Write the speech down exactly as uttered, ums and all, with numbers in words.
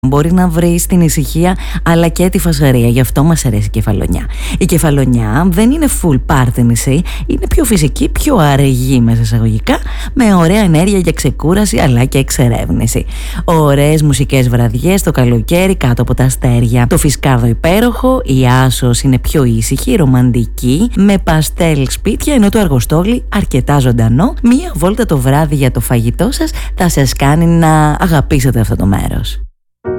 Μπορεί να βρει την ησυχία αλλά και τη φασαρία. Γι' αυτό μας αρέσει η Κεφαλονιά. Η Κεφαλονιά δεν είναι full πάρτι νησί, είναι πιο φυσική, πιο αργή μέσα εισαγωγικά, με ωραία ενέργεια για ξεκούραση αλλά και εξερεύνηση. Ωραίες μουσικές βραδιές το καλοκαίρι κάτω από τα αστέρια. Το Φισκάδο υπέροχο, η Άσος είναι πιο ήσυχη, ρομαντική, με παστέλ σπίτια, ενώ το Αργοστόλι αρκετά ζωντανό. Μία βόλτα το βράδυ για το φαγητό σας θα σας κάνει να αγαπήσετε αυτό το μέρος.